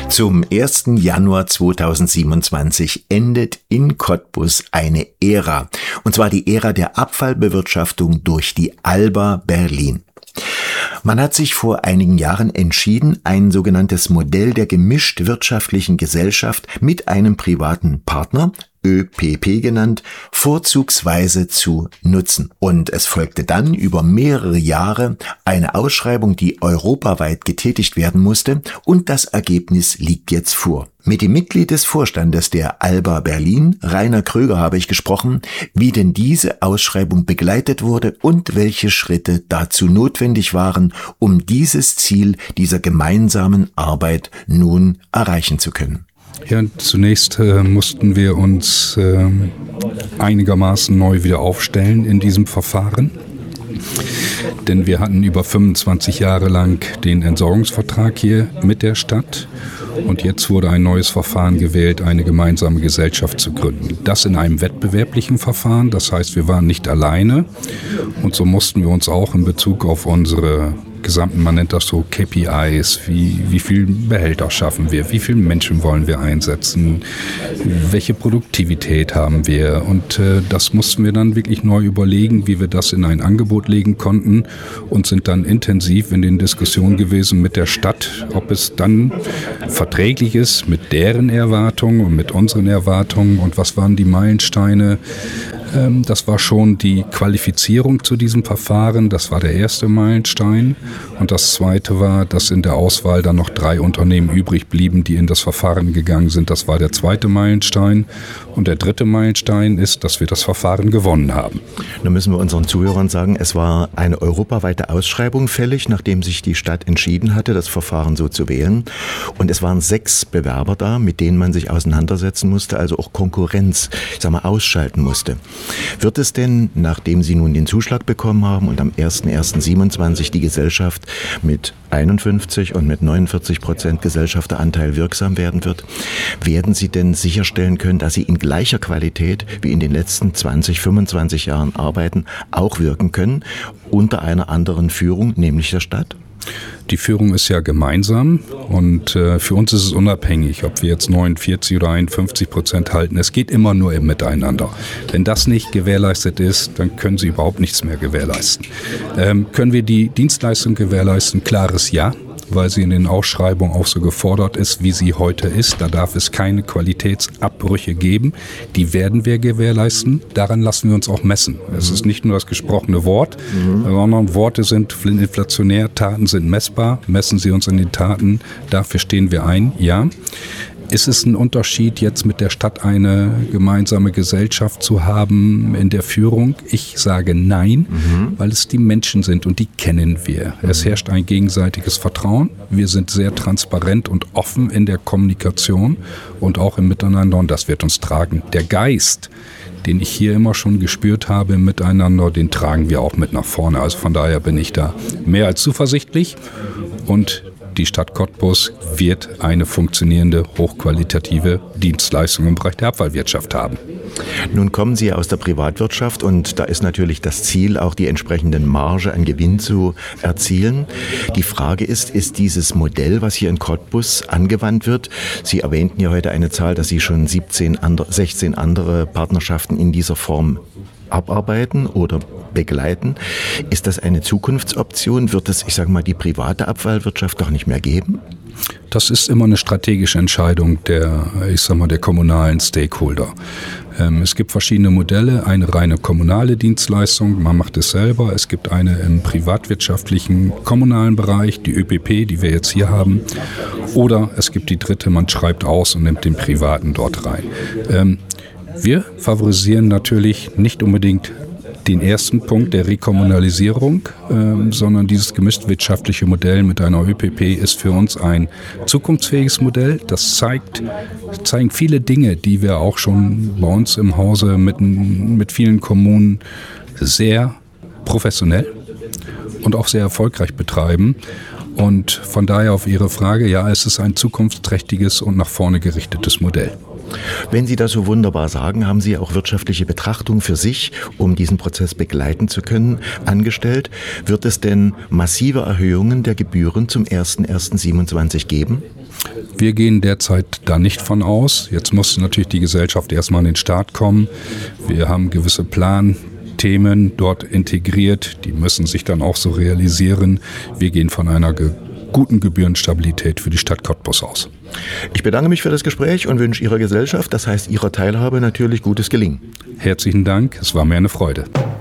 Zum 1. Januar 2027 endet in Cottbus eine Ära. Und zwar die Ära der Abfallbewirtschaftung durch die Alba Berlin. Man hat sich vor einigen Jahren entschieden, ein sogenanntes Modell der gemischt wirtschaftlichen Gesellschaft mit einem privaten Partner, ÖPP genannt, vorzugsweise zu nutzen. Und es folgte dann über mehrere Jahre eine Ausschreibung, die europaweit getätigt werden musste, und das Ergebnis liegt jetzt vor. Mit dem Mitglied des Vorstandes der Alba Berlin, Rainer Kröger, habe ich gesprochen, wie denn diese Ausschreibung begleitet wurde und welche Schritte dazu notwendig waren, um dieses Ziel dieser gemeinsamen Arbeit nun erreichen zu können. Ja, zunächst mussten wir uns einigermaßen neu wieder aufstellen in diesem Verfahren. Denn wir hatten über 25 Jahre lang den Entsorgungsvertrag hier mit der Stadt. Und jetzt wurde ein neues Verfahren gewählt, eine gemeinsame Gesellschaft zu gründen. Das in einem wettbewerblichen Verfahren, das heißt, wir waren nicht alleine. Und so mussten wir uns auch in Bezug auf unsere gesamten, man nennt das so KPIs, wie viel Behälter schaffen wir, wie viele Menschen wollen wir einsetzen, welche Produktivität haben wir, und das mussten wir dann wirklich neu überlegen, wie wir das in ein Angebot legen konnten, und sind dann intensiv in den Diskussionen gewesen mit der Stadt, ob es dann verträglich ist mit deren Erwartungen und mit unseren Erwartungen, und was waren die Meilensteine. Das war schon die Qualifizierung zu diesem Verfahren, das war der erste Meilenstein. Und das zweite war, dass in der Auswahl dann noch 3 Unternehmen übrig blieben, die in das Verfahren gegangen sind. Das war der zweite Meilenstein. Und der dritte Meilenstein ist, dass wir das Verfahren gewonnen haben. Nun müssen wir unseren Zuhörern sagen, es war eine europaweite Ausschreibung fällig, nachdem sich die Stadt entschieden hatte, das Verfahren so zu wählen. Und es waren 6 Bewerber da, mit denen man sich auseinandersetzen musste, also auch Konkurrenz, ausschalten musste. Wird es denn, nachdem Sie nun den Zuschlag bekommen haben und am 01.01.27 die Gesellschaft mit 51 und mit 49% Gesellschafteranteil wirksam werden wird, werden Sie denn sicherstellen können, dass Sie in gleicher Qualität wie in den letzten 20, 25 Jahren arbeiten, auch wirken können, unter einer anderen Führung, nämlich der Stadt? Die Führung ist ja gemeinsam, und für uns ist es unabhängig, ob wir jetzt 49 oder 51% halten. Es geht immer nur im Miteinander. Wenn das nicht gewährleistet ist, dann können Sie überhaupt nichts mehr gewährleisten. Können wir die Dienstleistung gewährleisten? Klares Ja, weil sie in den Ausschreibungen auch so gefordert ist, wie sie heute ist. Da darf es keine Qualitätsabbrüche geben. Die werden wir gewährleisten. Daran lassen wir uns auch messen. Es ist nicht nur das gesprochene Wort, sondern Worte sind inflationär, Taten sind messbar. Messen Sie uns in den Taten. Dafür stehen wir ein, ja. Ist es ein Unterschied, jetzt mit der Stadt eine gemeinsame Gesellschaft zu haben in der Führung? Ich sage nein, weil es die Menschen sind, und die kennen wir. Es herrscht ein gegenseitiges Vertrauen. Wir sind sehr transparent und offen in der Kommunikation und auch im Miteinander, und das wird uns tragen. Der Geist, den ich hier immer schon gespürt habe im Miteinander, den tragen wir auch mit nach vorne. Also von daher bin ich da mehr als zuversichtlich, und die Stadt Cottbus wird eine funktionierende, hochqualitative Dienstleistung im Bereich der Abfallwirtschaft haben. Nun kommen Sie aus der Privatwirtschaft, und da ist natürlich das Ziel, auch die entsprechenden Marge an Gewinn zu erzielen. Die Frage ist dieses Modell, was hier in Cottbus angewandt wird, Sie erwähnten ja heute eine Zahl, dass Sie schon 16 andere Partnerschaften in dieser Form abarbeiten oder begleiten. Ist das eine Zukunftsoption? Wird es, die private Abfallwirtschaft doch nicht mehr geben? Das ist immer eine strategische Entscheidung der kommunalen Stakeholder. Es gibt verschiedene Modelle, eine reine kommunale Dienstleistung, man macht es selber. Es gibt eine im privatwirtschaftlichen kommunalen Bereich, die ÖPP, die wir jetzt hier haben. Oder es gibt die dritte, man schreibt aus und nimmt den Privaten dort rein. Wir favorisieren natürlich nicht unbedingt den ersten Punkt der Rekommunalisierung, sondern dieses gemischtwirtschaftliche Modell mit einer ÖPP ist für uns ein zukunftsfähiges Modell. Das zeigen viele Dinge, die wir auch schon bei uns im Hause mit vielen Kommunen sehr professionell und auch sehr erfolgreich betreiben. Und von daher auf Ihre Frage, ja, es ist ein zukunftsträchtiges und nach vorne gerichtetes Modell. Wenn Sie das so wunderbar sagen, haben Sie auch wirtschaftliche Betrachtung für sich, um diesen Prozess begleiten zu können, angestellt. Wird es denn massive Erhöhungen der Gebühren zum 01.01.27 geben? Wir gehen derzeit da nicht von aus. Jetzt muss natürlich die Gesellschaft erstmal an den Start kommen. Wir haben gewisse Planthemen dort integriert. Die müssen sich dann auch so realisieren. Wir gehen von einer guten Gebührenstabilität für die Stadt Cottbus aus. Ich bedanke mich für das Gespräch und wünsche Ihrer Gesellschaft, das heißt Ihrer Teilhabe, natürlich gutes Gelingen. Herzlichen Dank, es war mir eine Freude.